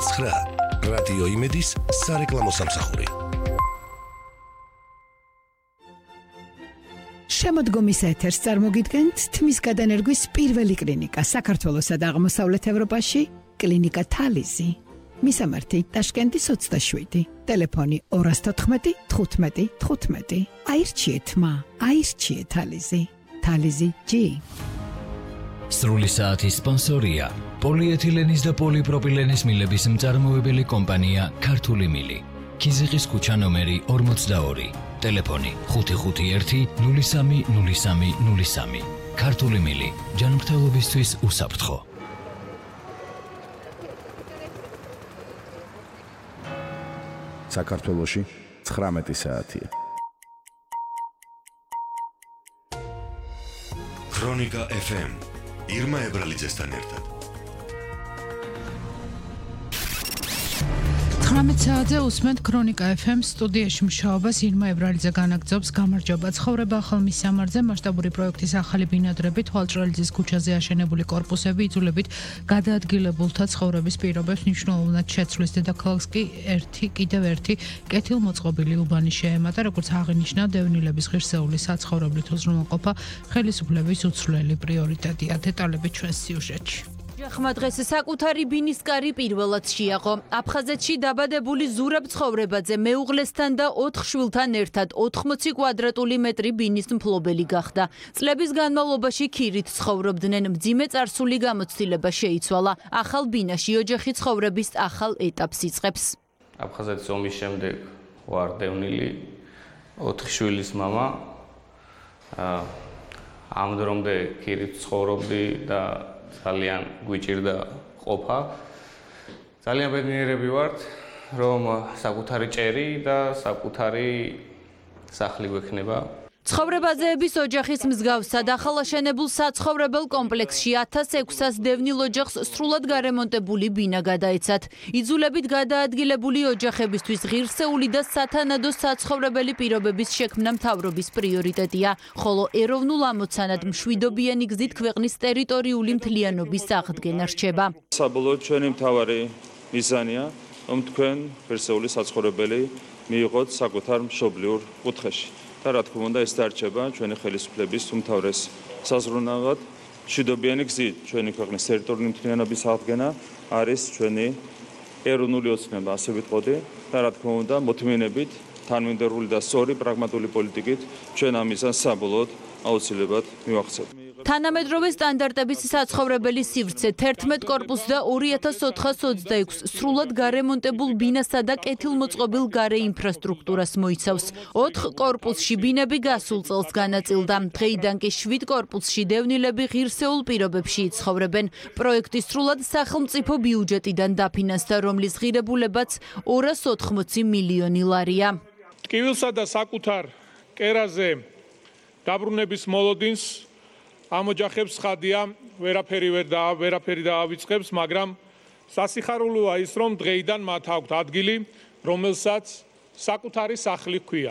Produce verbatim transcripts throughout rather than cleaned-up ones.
ცხრა რადიო იმედის სარეკლამო სამსახური. შემოდგომის ეთერს წარმოგიდგენთ თმის გადანერგვის პირველი კლინიკა საქართველოსა და აღმოსავლეთ ევროპაში, კლინიკა თალიზი. მისამართი ტაშკენტის ოცდაშვიდი, ტელეფონი ორას თოთხმეტი თხუთმეტი თხუთმეტი. აირჩიეთ მა, აირჩიეთ თალიზი. თალიზი ჯი. სრული საათის სპონსორია პოლიეთილენის და პოლიპროპილენის მილების მწარმოებელი კომპანია ქართული მილი. ქიზიყის ქუჩა ნომერი ორმოცდაორი. ტელეფონი ხუთი ხუთი ერთი ნული სამი ნული სამი ნული სამი. ქართული მილი ჯანმრთელობისთვის უსაფრთხო. საქართველოში ცხრამეტი საათია. ქრონიკა ეფ ემ ირმა ებრალიძესთან ერთად. ცხრამეტ საათზე უსმენთ ქრონიკა ეფ ემ სტუდიაში მუშაობას ირმა ებრალიძე განაგრძობს. გამარჯობა. ცხოვრება ახალ მისამართზე მასშტაბური პროექტის ახალი ბინადრები, თვალჭრალიძის ქუჩაზე აშენებული კორპუსები იძულებით გადაადგილებულთა ცხოვრების პირობებს მნიშვნელოვნად შეცვლის. დედაქალაქს კი ერთი კიდევ ერთი კეთილმოწყობილი უბანი შეემატა, როგორც აღინიშნა დევნილების ღირსეული საცხოვრებლით უზრუნველყოფა ხელისუფლების უცვლელი პრიორიტეტია. დეტალები ჩვენს სიუჟეტში. ხმა დღეს საკუთარი ბინის კარი პირველად შეაყო. აფხაზეთში დაბადებული ზურაბ ცხოვრებაძე მეუღლესთან და ოთხ შვილთან ერთად ოთხმოცი კვადრატული მეტრი ბინის მფლობელი გახდა. წლების განმავლობაში ქირით ცხოვრობდნენ, მძიმე წარსული გამოცდილება შეიცვალა. ახალ ბინაში ოჯახი ცხოვრების ახალ ეტაპს იწყებს. აფხაზეთის ომის შემდეგ ვარ დევნილი, ოთხი შვილის მამა. ამ დრომდე ქირით ცხოვრობდი და ძალიან გვიჭირდა ყოფა. ძალიან ბედნიერები ვართ, რომ საკუთარი ჭერი და საკუთარი სახლი გვექნება. ცხოვრებაზეების ოჯახის მსგავსად ახალაშენებულ საცხოვრებელ კომპლექსში ათას ექვსას დევნილ ოჯახს სრულად გარემონტებული ბინა გადაეცათ. იძულებით გადაადგილებული ოჯახებისთვის ღირსეული და სათანადო საცხოვრებელი პირობების შექმნა მთავრობის პრიორიტეტია, ხოლო ეროვნულ ამოცანად მშვიდობიანი გზით ქვეყნის ტერიტორიული მთლიანობის აღდგენა რჩება. საბოლოოდ ჩვენი მთავარი მიზანია, რომ თქვენ ღირსეული საცხოვრებელი მიიღოთ საკუთარ მშობლიურ კუთხეში. და რა თქმა უნდა ეს დარჩება ჩვენი ხელისუფლების უმთავრეს საზრუნავად. მშვიდობიანი გზით ჩვენი ქვეყნის ტერიტორიული მთლიანობის აღდგენა არის ჩვენი ეროვნული ოცნება, ასე ვიტყოდი და რა თქმა უნდა მოთმინებით, თანმიმდევრული და სწორი პრაგმატული პოლიტიკით ჩვენ ამ მიზანს საბოლოოდ აუცილებლად მივახცევთ. თანამედროვე სტანდარტების საცხოვრებელი სივრცე თერთმეტ კორპუსს და ორი ათას ოთხას ოცდაექვსს სრულად გარემონტებულ ბინასა და კეთილმოწყობილ გარე ინფრასტრუქტურას მოიცავს. ოთხ კორპუსში ბინები გასულ წელს განაწილდა. დღეიდან კი შვიდ კორპუსში დევნილები ღირსეულ პირობებში იცხოვრებენ. პროექტი სრულად სახელმწიფო ბიუჯეტიდან დაფინანსდა, რომლის ღირებულებაც ორას ოთხმოცი მილიონი ლარია. ტკივილსა და საკუთარ კერაზე დაბრუნების მოლოდინს ამ ოჯახებს ხადია ვერაფერი ვერ და ვერაფერი დაავიწყებს, მაგრამ სასიხარულოა ის, რომ დღეიდან მათ აქვთ ადგილი, რომელსაც საკუთარი სახლი ჰქვია.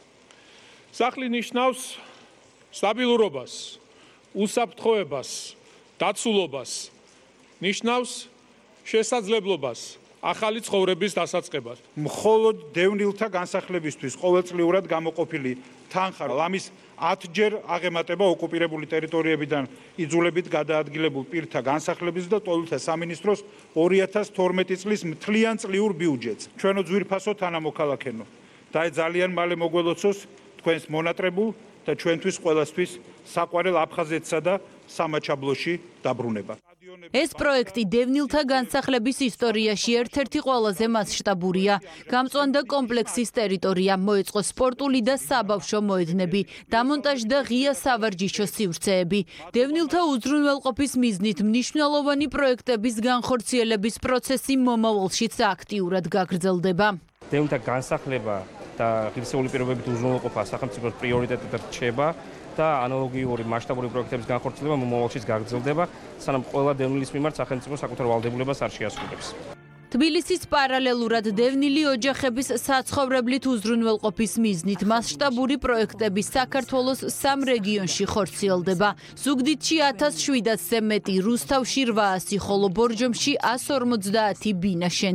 სახლი ნიშნავს სტაბილურობას, უსაფრთხოებას, დაცულობას, ნიშნავს შესაძლებლობას ახალი ცხოვრების დასაწყებას. მხოლოდ დევნილთა განსახლებისთვის ყოველწლიურად გამოყოფილი თანხა ლამის ათჯერ აღემატება ოკუპირებული ტერიტორიებიდან იძულებით გადაადგილებულ პირთა განსახლების და ტოლთა სამინისტროს ორი ათას თორმეტი წლის მთლიან წლიურ ბიუჯეტს. ჩვენო ძვირფასო თანამოქალაქენო და ძალიან მალე მოგველოცოს თქვენს მონატრებულ და ჩვენთვის ყველასთვის საყვარელ აფხაზეთსა და სამაჩაბლოში დაბრუნება. ეს პროექტი დევნილთა განსახლების ისტორიაში ერთ-ერთი ყველაზე მასშტაბურია. გამწვანდა კომპლექსის ტერიტორია, მოეწყო სპორტული და საბავშვო მოედნები, დამონტაჟდა ღია სავარჯიშო სივრცეები. დევნილთა უზრუნველყოფის მიზნით მნიშვნელოვანი პროექტების განხორციელების პროცესი მომავალშიც აქტიურად გაგრძელდება. დევნილთა განსახლება და ღირსეული პირობებით უზრუნველყოფა სახელმწიფოს პრიორიტეტად რჩება. და ანალოგიური მასშტაბური პროექტების განხორციელება მომავალშიც გაგრძელდება, სანამ ყველა დევნილის მიმართ სახელმწიფო საკუთარ ვალდებულებას არ შეასრულებს. თბილისის პარალელურად დევნილი ოჯახების საცხოვრებლით უზრუნველყოფის მიზნით მასშტაბური პროექტები საქართველოს სამ რეგიონში ხორციელდება. ზუგდიდში ათას შვიდასზე მეტი, რუსთავში რვაასი, ხოლო ბორჯომში ასორმოცდაათი ბინა